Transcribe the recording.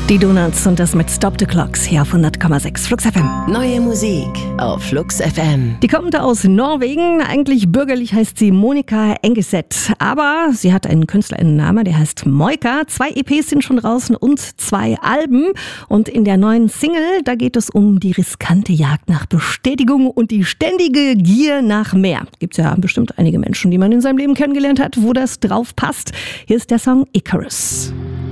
Die Donuts und das mit Stop the Clocks hier auf 100,6 Flux FM. Neue Musik auf Flux FM. Die kommt aus Norwegen. Eigentlich bürgerlich heißt sie Monica Engeset. Aber sie hat einen Künstlerinnennamen, der heißt Moika. 2 EPs sind schon draußen und 2 Alben. Und in der neuen Single, da geht es um die riskante Jagd nach Bestätigung und die ständige Gier nach mehr. Gibt's ja bestimmt einige Menschen, die man in seinem Leben kennengelernt hat, wo das drauf passt. Hier ist der Song Icarus.